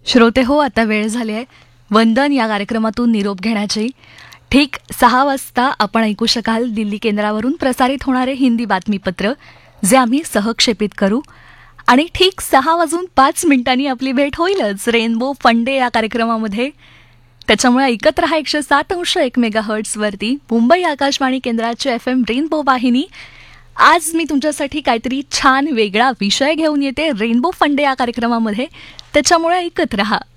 श्रोते हो, आता वेळ झाली आहे वंदन या कार्यक्रमातून निरोप घेण्याची. ठीक 6 वाजता आपण ऐकू शकाल दिल्ली केंद्रावरून प्रसारित होणारे हिंदी बातमीपत्र, जे आम्ही सहक्षेपित करू. आणि ठीक 6:05 आपली भेट होईलच रेनबो फंडे या कार्यक्रमामध्ये. त्याच्यामुळे ऐकत रहा 107.1 मेगाहर्ट्झवरती मुंबई आकाशवाणी केंद्राची FM रेनबो वाहिनी. आज मी तुमच्यासाठी काहीतरी छान वेगळा विषय घेऊन येते रेनबो फंडे या कार्यक्रमामध्ये. त्याच्यामुळे ऐकत रहा.